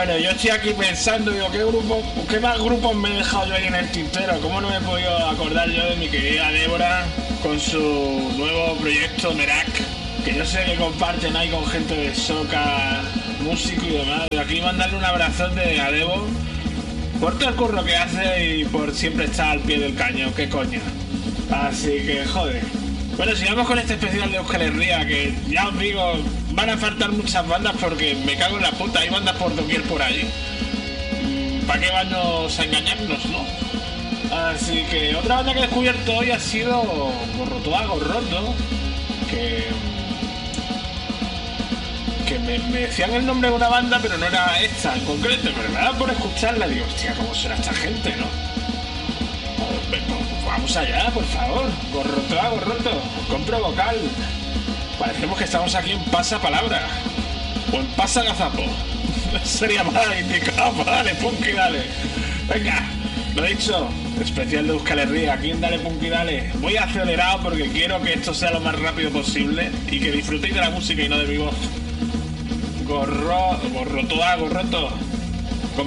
Bueno, yo estoy aquí pensando, digo, ¿qué más grupos me he dejado yo ahí en el tintero? ¿Cómo no me he podido acordar yo de mi querida Débora con su nuevo proyecto Merak? Que yo sé que comparten ahí con gente de soca, músico y demás. De aquí mandarle un abrazote a Debo por todo el curro que hace y por siempre estar al pie del cañón, qué coño. Así que, joder. Bueno, sigamos con este especial de Euskal Herria, que ya os digo, van a faltar muchas bandas porque me cago en la puta, hay bandas por doquier por allí. ¿Para qué vamos a engañarnos, no? Así que otra banda que he descubierto hoy ha sido Gorrotoa Gorroto, que me decían el nombre de una banda, pero no era esta en concreto, pero me daba por escucharla, digo, hostia, ¿cómo será esta gente, no? Pues vamos allá, por favor. Gorrotoa Gorroto, compro vocal. Parecemos que estamos aquí en Pasapalabra o en Pasagazapo. Sería más indicado. Dale, Punky, dale. Venga, lo dicho, especial de Euskal Herria. Aquí en Dale Punky, dale. Voy acelerado porque quiero que esto sea lo más rápido posible y que disfrutéis de la música y no de mi voz. Gorrotoa Gorroto.